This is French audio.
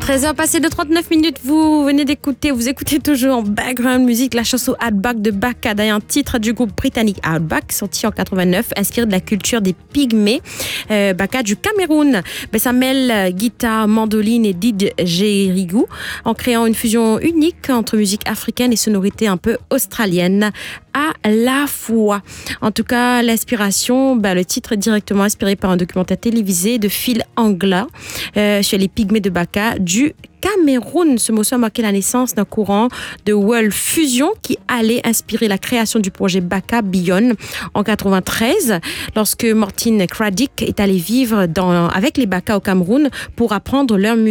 13h passées de 39 minutes, vous écoutez toujours en background music la chanson Outback de Baka, un titre du groupe britannique Outback, sorti en 89, inspiré de la culture des pygmées. Baka du Cameroun, ça mêle guitare, mandoline et didgeridoo en créant une fusion unique entre musique africaine et sonorité un peu australienne à la fois. En tout cas, l'inspiration, le titre est directement inspiré par un documentaire télévisé de Phil Angla sur les pygmées de Baka du Cameroun. Ce morceau a marqué la naissance d'un courant de world fusion qui allait inspirer la création du projet Baka Beyond en 93, lorsque Martin Craddock est allé vivre avec les Baka au Cameroun pour apprendre leur musique.